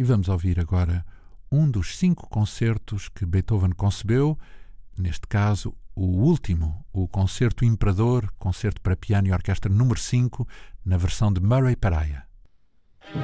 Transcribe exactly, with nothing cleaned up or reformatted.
e vamos ouvir agora um dos cinco concertos que Beethoven concebeu, neste caso o último, o Concerto Imperador, concerto para piano e orquestra número cinco, na versão de Murray Peraia.